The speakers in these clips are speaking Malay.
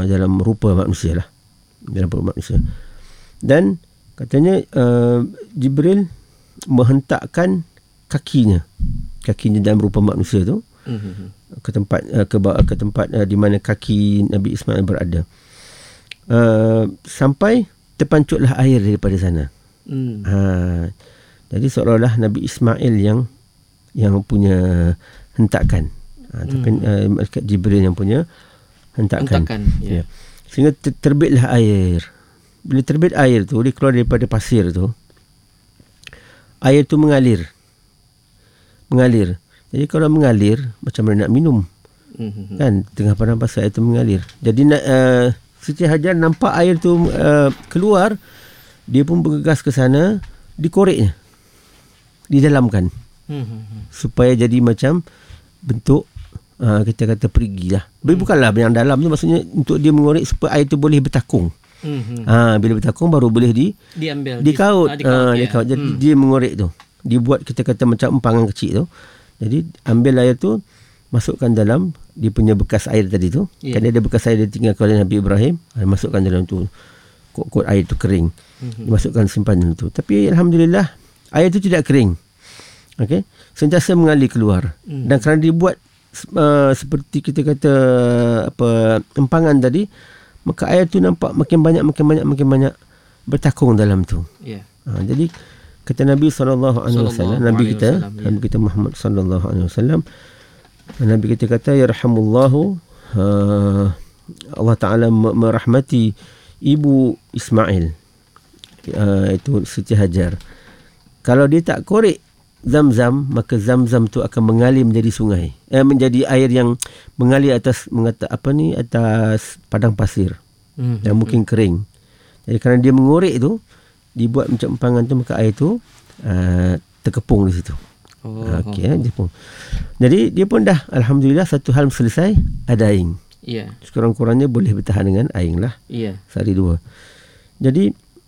dalam rupa manusia lah. Dalam rupa manusia. Dan katanya Jibril menghentakkan kakinya dalam rupa manusia tu ke tempat di mana kaki Nabi Ismail berada. Sampai terpancutlah air daripada sana. Jadi seolah-olah Nabi Ismail yang punya hentakan. Tapi malaikat Jibril yang punya hentakan. Ya. Sehingga terbitlah air. Bila terbit air tu, dia keluar daripada pasir tu. Air tu mengalir. Jadi kalau mengalir, macam mana nak minum? Kan? Tengah padang pasir, air tu mengalir. Jadi Siti Hajar nampak air tu keluar, dia pun bergegas ke sana, dikoreknya. Didalamkan. Supaya jadi macam bentuk, kita kata perigi lah. Bukanlah yang dalam tu, maksudnya untuk dia mengorek supaya air tu boleh bertakung. Bila bertakung baru boleh diambil, dikaut. Jadi dia mengorek tu. Dibuat kita kata macam empangan kecil tu. Jadi ambil air tu, masukkan dalam dia punya bekas air tadi tu. Kan dia ada bekas air dia tinggalkan oleh Nabi Ibrahim. Masukkan dalam tu. Kot air tu kering. Dimasukkan simpanan tu. Tapi alhamdulillah air tu tidak kering. Okey. Sentiasa mengalir keluar. Dan kerana dibuat seperti kita kata empangan tadi, maka air tu nampak makin banyak bertakung dalam tu. Jadi kata Nabi SAW, Nabi kita Muhammad SAW, Nabi kita kata yarhamullahu, Allah Ta'ala merahmati ibu Ismail, itu Siti Hajar. Kalau dia tak korek Zam-Zam, maka Zam-Zam tu akan mengalir menjadi sungai, menjadi air yang mengalir atas padang pasir dan mungkin kering. Jadi kerana dia mengorek tu, dibuat macam empangan tu, maka air tu terkepung di situ. Dia pun. Jadi dia pun dah, alhamdulillah, satu hal selesai, ada aing. Sekurang-kurangnya boleh bertahan dengan aing lah. Sehari dua. Jadi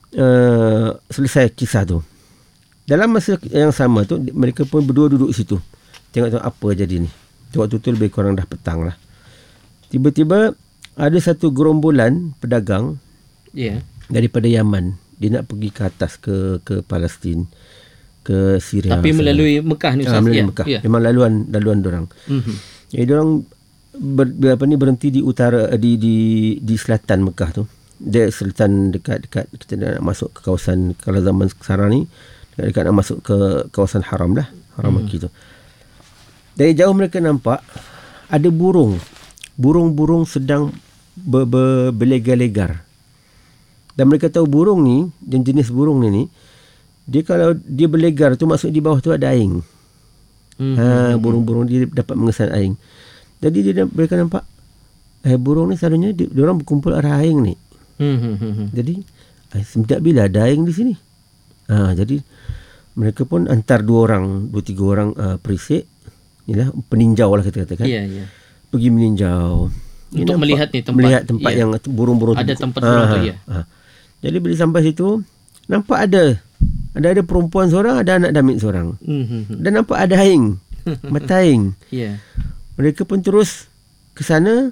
selesai kisah tu. Dalam masa yang sama tu, mereka pun berdua duduk situ. Tengok apa jadi ni. Waktu tu lebih kurang dah petang lah. Tiba-tiba ada satu gerombolan pedagang daripada Yaman. Dia nak pergi ke atas ke Palestin, ke Syria. Tapi melalui Mekah ni Ustaz. Melalui Mekah. Memang laluan dorang. Jadi dorang berhenti di utara, di selatan Mekah tu. Dia selatan dekat kita nak masuk ke kawasan, kalau zaman sekarang ni dekat nak masuk ke kawasan haram lah, haram Mekki tu. Dari jauh mereka nampak ada burung sedang berlegar-legar. Dan mereka tahu burung ni, dan jenis burung ni, dia kalau dia berlegar tu, maksud di bawah tu ada aing. Burung-burung dia dapat mengesan aing. Jadi mereka nampak burung ni selalunya diorang berkumpul arah aing ni. Jadi semenjak bila ada aing di sini? Jadi mereka pun antar 2-3 orang perisik, inilah peninjau lah kita katakan. Pergi meninjau untuk melihat tempat yang burung-burung ada tempat burung tu. Jadi bila sampai situ, nampak ada perempuan seorang, ada anak damit seorang. Dan nampak ada aing, mata aing. Mereka pun terus ke sana,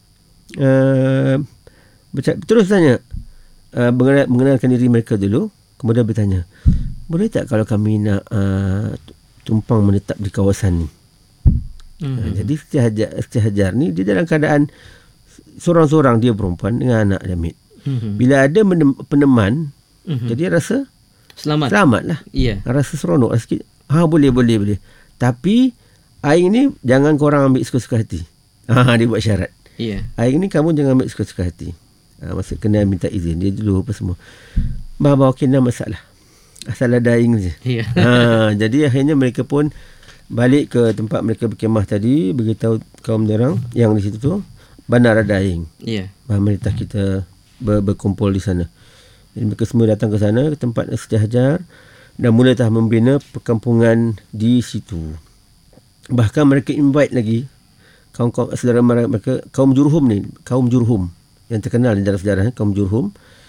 terus tanya, mengenalkan diri mereka dulu. Kemudian bertanya, boleh tak kalau kami nak tumpang menetap di kawasan ni? Jadi Siti Hajar ni, dia dalam keadaan seorang-seorang, dia perempuan dengan anak damit. Bila ada peneman, jadi rasa selamat lah. Rasa seronok sikit. Boleh. Tapi aing ni jangan korang ambil suka-suka hati. Dia buat syarat. Aing ni kamu jangan ambil suka-suka hati. Maksud kena minta izin dia dulu apa semua. Bahawa okey, tak masalah. Asal ada aing je. Jadi akhirnya mereka pun balik ke tempat mereka berkemah tadi, beritahu kaum orang yang di situ tu, benar ada aing. Pemerintah kita berkumpul di sana. Jadi mereka semua datang ke sana, ke tempat Siti Hajar, dan mulalah membina perkampungan di situ. Bahkan mereka invite lagi kaum-kaum saudara mereka, kaum Jurhum ni, kaum Jurhum yang terkenal dalam sejarah, kaum Jurhum.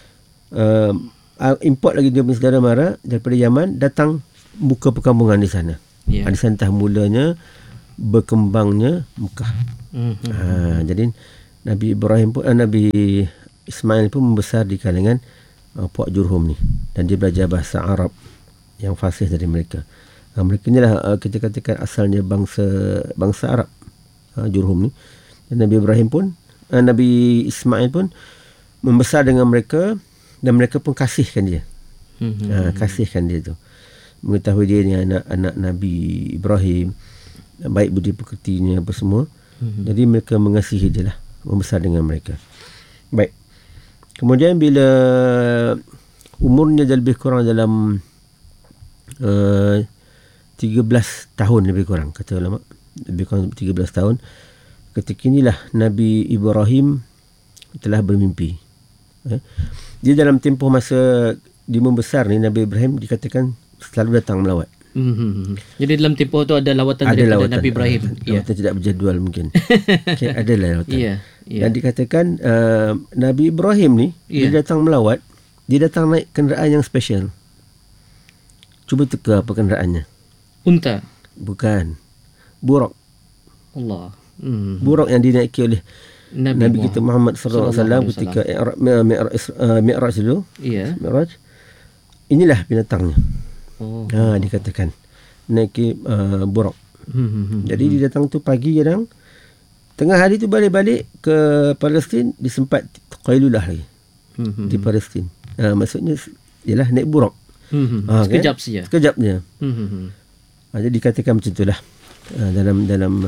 Import lagi dia punya saudara mara daripada Yaman, datang buka perkampungan di sana. Di sana mulanya berkembangnya Mekah. Jadi Nabi Ibrahim pun Nabi Ismail pun membesar di kalangan Puak Jurhum ni, dan dia belajar bahasa Arab yang fasih dari mereka. Mereka ni lah kita katakan asalnya bangsa Arab, Jurhum ni. Dan Nabi Ibrahim pun Nabi Ismail pun membesar dengan mereka, dan mereka pun kasihkan dia. Kasihkan dia tu, mengetahui dia ni anak Nabi Ibrahim, baik budi pekertinya apa semua. Jadi mereka mengasihi dia lah, membesar dengan mereka. Baik. Kemudian bila umurnya lebih kurang dalam 13 tahun lebih kurang, kata ulama, lebih kurang 13 tahun, ketika inilah Nabi Ibrahim telah bermimpi. Dia dalam tempoh masa dia membesar ni, Nabi Ibrahim dikatakan selalu datang melawat. Jadi dalam tempoh tu ada lawatan daripada Nabi Ibrahim. Lawatan tidak berjadual mungkin. Ada lawatan. Dan dikatakan Nabi Ibrahim ni dia datang melawat, dia datang naik kenderaan yang special. Cuba teka apa kenderaannya? Unta? Bukan. Buraq. Allah. Buraq yang dinaiki oleh Nabi kita Muhammad sallallahu alaihi wasallam ketika Mi'raj dulu. Mi'raj. Inilah binatangnya. Dikatakan naiki buraq. Jadi dia datang tu pagi kadang, tengah hari tu balik ke Palestin, disempat qailulah lagi di Palestin. Maksudnya ialah naik buraq. Sekejap saja. Sekejap je. Jadi dikatakan macam itulah dalam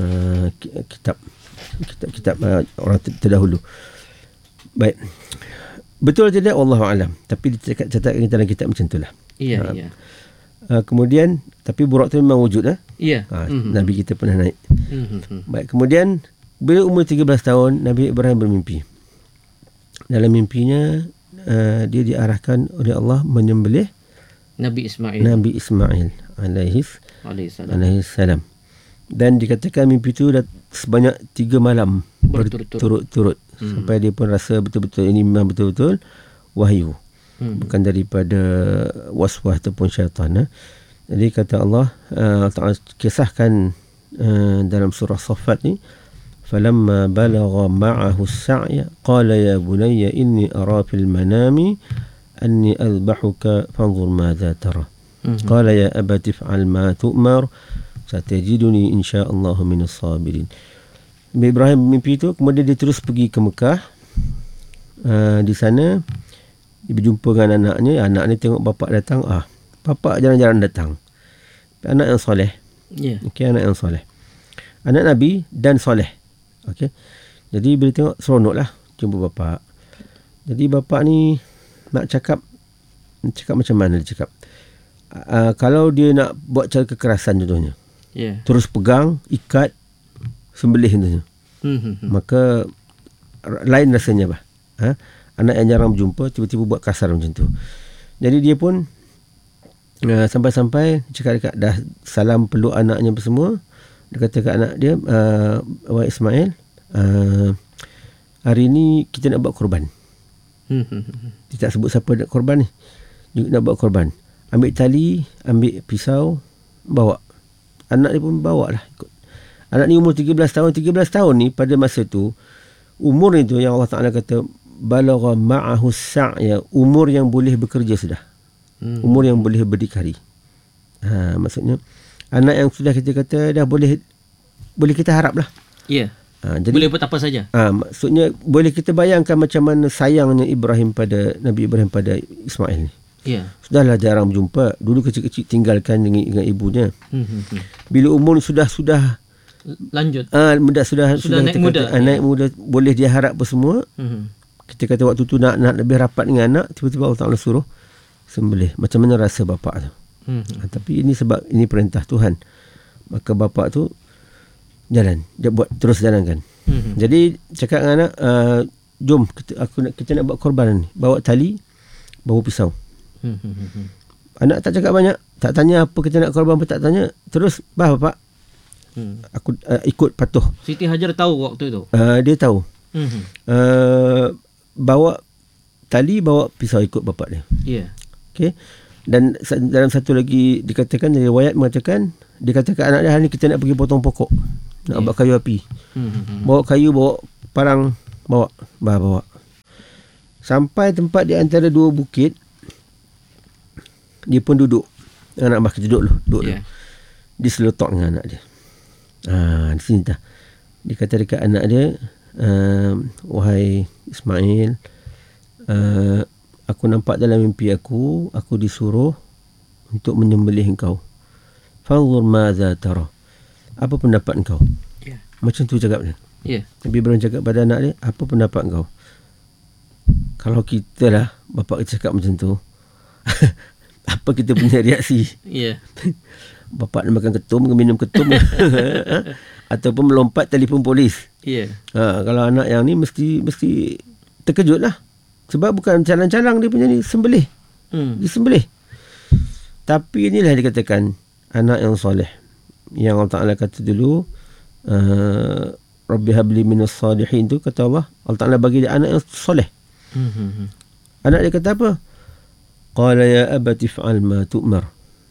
kitab orang terdahulu. Baik. Betul atau tidak wallahu alam, tapi dicatatkan dalam kitab macam itulah. Kemudian tapi buraq tu memang wujud Nabi kita pernah naik. Baik, kemudian bila umur 13 tahun Nabi Ibrahim bermimpi. Dalam mimpinya dia diarahkan oleh Allah menyembelih Nabi Ismail alaihi salam. Dan dikatakan mimpi itu sebanyak 3 malam berturut-turut sampai dia pun rasa betul-betul ini memang betul-betul wahyu, bukan daripada waswas ataupun syaitan. Jadi kata Allah Ta'ala kisahkan dalam surah Saffat ni, falamma balagha ma'ahu as-sa'ya qala ya bunayya inni ara fil manami anni adbahuka fanzur madza tara. Qala ya abati fa'al ma tu'mar satajiduni insyaallah minas sabirin. Nabi Ibrahim mimpi itu, kemudian dia terus pergi ke Mekah. Di sana dia berjumpa dengan anaknya. Anak ni tengok bapak datang, bapak jarang-jarang datang. Anak yang soleh. Anak yang soleh, anak Nabi dan soleh. Jadi bila tengok seronok lah jumpa bapak. Jadi bapak ni nak cakap macam mana dia cakap. Kalau dia nak buat cara kekerasan contohnya, terus pegang, ikat, sembelih contohnya, maka lain rasanya anak yang jarang berjumpa tiba-tiba buat kasar macam tu. Jadi dia pun sampai-sampai cakap dah salam peluk anaknya apa semua. Dia kata kat anak dia, wahai Ismail, hari ni kita nak buat korban. Dia tak sebut siapa nak korban ni, juga nak buat korban. Ambil tali, ambil pisau, bawa. Anak dia pun bawa lah ikut. Anak ni umur 13 tahun. 13 tahun ni pada masa tu, umur itu yang Allah Ta'ala kata balagha ma'ahu as-sa'ya, umur yang boleh bekerja sudah. Umur yang boleh berdikari. Maksudnya anak yang sudah kita kata dah boleh kita harap lah. Jadi, boleh buat apa saja. Maksudnya boleh kita bayangkan macam mana sayangnya Nabi Ibrahim pada Ismail ni. Sudahlah jarang berjumpa. Dulu kecil-kecil tinggalkan dengan ibunya. Bila umur sudah lanjut. Sudah naik muda. Naik muda, boleh dia harap apa semua. Kita kata waktu tu nak lebih rapat dengan anak, tiba-tiba Allah Ta'ala suruh sembelih. Macam mana rasa bapak tu? Tapi ini sebab ini perintah Tuhan. Maka bapak tu jalan, dia terus jalankan. Jadi cakap dengan anak, jom kita nak buat korban ni. Bawa tali, bawa pisau. Anak tak cakap banyak, tak tanya apa kita nak korban apa, tak tanya. Terus, bapak, aku ikut patuh. Siti Hajar tahu waktu itu? Dia tahu. Bawa tali, bawa pisau, ikut bapak dia. Okay. Dan dalam satu lagi dikatakan, dari riwayat mengatakan, dikatakan anak dia, hari ni kita nak pergi potong pokok, nak buat kayu api. Bawa kayu, bawa parang Bawa. Sampai tempat di antara dua bukit, dia pun duduk. Anak Abah kita duduk dulu. Dia seletok dengan anak dia. Di sini dah. Dia kata dekat anak dia, wahai Ismail, aku nampak dalam mimpi aku disuruh untuk menyembelih engkau. Fanzur madza tara. Apa pendapat engkau? Macam tu cakap dia. Nabi Ibrahim cakap pada anak dia, apa pendapat engkau? Kalau kita lah, bapa kita cakap macam tu, apa kita punya reaksi? Bapa nak makan ketum, minum ketum, ataupun melompat telefon polis. Kalau anak yang ni mesti terkejut lah. Sebab bukan calang-calang dia punya ni, sembelih. Disembelih. Tapi inilah dikatakan anak yang soleh. Yang Allah Ta'ala kata dulu, Rabbi habli minas salihin tu, kata Allah Ta'ala bagi dia anak yang soleh. Anak dia kata apa? Qala ya abati fa'al ma tu'mar,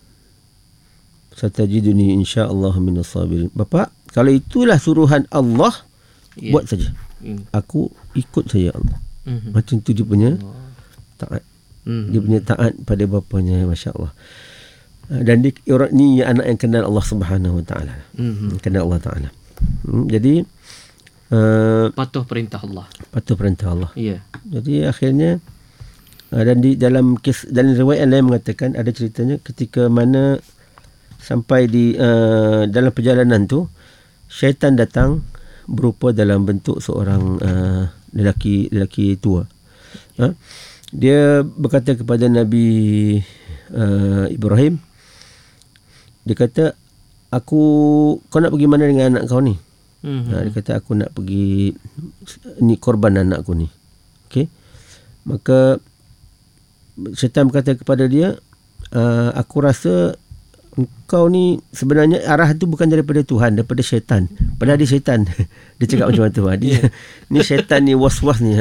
satajiduni insyaallah minas sabirin. Bapa, kalau itulah suruhan Allah, buat saja. Aku ikut saja Allah. Macam tu dia punya taat. Dia punya taat pada bapanya, masya-Allah. Dan dia, orang ni anak yang kenal Allah Subhanahu Wa Taala. Kenal Allah Taala. Jadi patuh perintah Allah. Jadi akhirnya dan di dalam riwayat lain mengatakan, ada ceritanya ketika mana sampai di dalam perjalanan tu, syaitan datang berupa dalam bentuk seorang lelaki tua. Dia berkata kepada Nabi Ibrahim, dia kata, kau nak pergi mana dengan anak kau ni? Dia kata, aku nak pergi ni, korban anakku ni. Okey. Maka syaitan berkata kepada dia, aku rasa engkau ni sebenarnya arah tu bukan daripada Tuhan, daripada syaitan. Padahal dia syaitan. Dia cakap macam tu. Ni syaitan ni, was-was ni.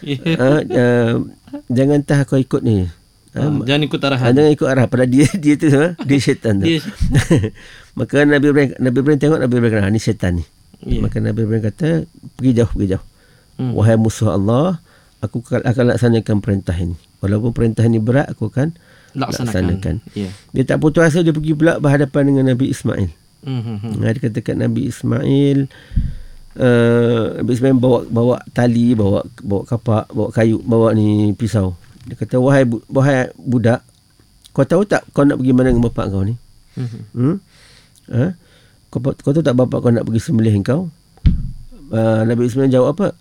Jangan tah kau ikut ni. Jangan ikut arahan. Jangan ikut arah. Padahal dia tu, dia syaitan tu. Maka Nabi Ibrahim tengok, Nabi Ibrahim kata, ni syaitan ni. Maka Nabi Ibrahim kata, pergi jauh. Wahai musuh Allah, aku akan laksanakan perintah ini. Walaupun perintah ini berat, aku akan laksanakan. Dia tak putus asa, dia pergi pula berhadapan dengan Nabi Ismail. Dia kata kat Nabi Ismail, Nabi Ismail bawa tali, bawa kapak, bawa kayu, bawa ni pisau. Dia kata, wahai budak, kau tahu tak kau nak pergi mana dengan bapak kau ni? Kau tahu tak bapak kau nak pergi sembelih engkau? Nabi Ismail jawab apa?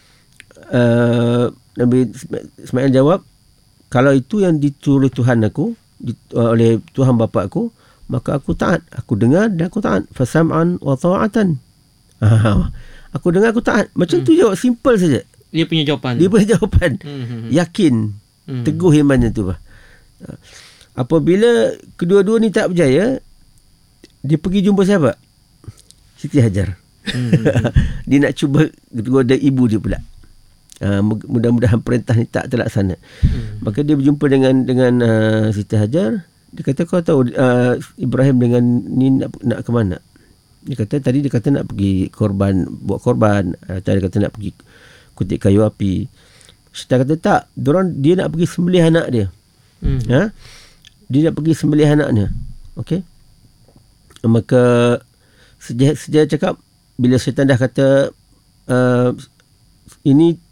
Nabi Ismail jawab, kalau itu yang dituruh Tuhan aku, oleh Tuhan bapa aku, maka aku taat. Aku dengar dan aku taat. Fasam'an wa ta'atan. Aku dengar, aku taat. Macam tu jawab, simple saja. Dia punya jawapan. Yakin. Teguh imannya tu. Apabila kedua-dua ni tak berjaya, dia pergi jumpa siapa? Siti Hajar. Dia nak cuba goda ibu dia pula. Mudah-mudahan perintah ni tak terlaksana. Maka dia berjumpa dengan Siti Hajar. Dia kata, kau tahu Ibrahim dengan ni nak ke mana? Dia kata, tadi dia kata nak pergi buat korban. Tadi dia kata nak pergi kutip kayu api. Syaitan kata, tak, dia nak pergi sembelih anak dia. Dia nak pergi sembelih anaknya. Okey. Maka sejak cakap, bila syaitan dah kata ini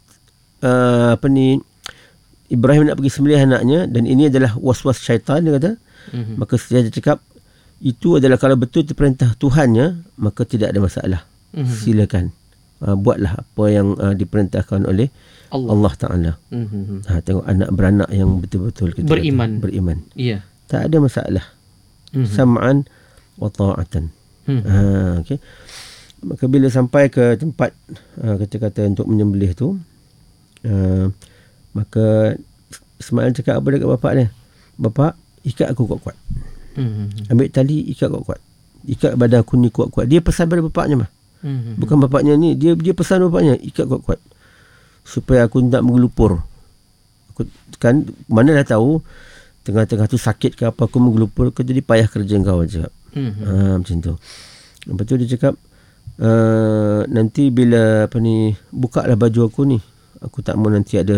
Ibrahim nak pergi sembelih anaknya, dan ini adalah was-was syaitan, dia kata, maka sejak cakap, itu adalah kalau betul itu perintah Tuhannya, maka tidak ada masalah. Silakan, buatlah apa yang diperintahkan oleh Allah Ta'ala. Tengok anak beranak yang betul-betul beriman. Tak ada masalah. Sam'an wa ta'atan. Okay. Maka bila sampai ke tempat kata-kata untuk menyembelih tu, maka Ismail cakap apa dekat bapak dia? Bapak, ikat aku kuat-kuat. Ambil tali, ikat kuat-kuat. Ikat badan aku ni kuat-kuat. Dia pesan pada bapaknya mah. Bukan bapaknya ni, dia pesan bapaknya, ikat kuat-kuat supaya aku tak menggelupur. Aku kan mana dah tahu tengah-tengah tu sakit ke apa, aku menggelupur, kau jadi payah kerja kau cakap. Macam tu. Lepas tu dia cakap, nanti bila buka lah baju aku ni, aku tak mau nanti ada